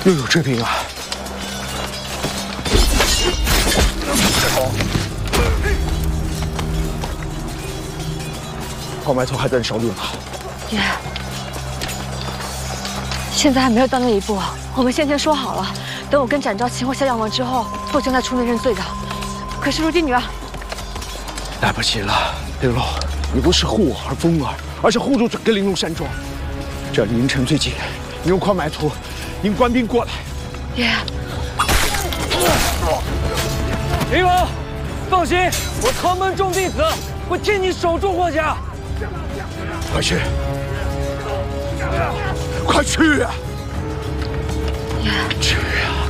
又有追兵啊！黄埋头还在你手里呢。 爷，现在还没有到那一步。我们先前说好了，等我跟展昭擒获萧阳王之后，父亲再出面认罪的。可是如今女儿， 来不及了，玲珑，你不是护我儿风儿，而是护住整个玲珑山庄。这离营城最近，你用宽埋图引官兵过来。 爷， 玲珑，放心，我唐门众弟子会替你守住霍家。 快去！快去啊！ 爷， 去啊！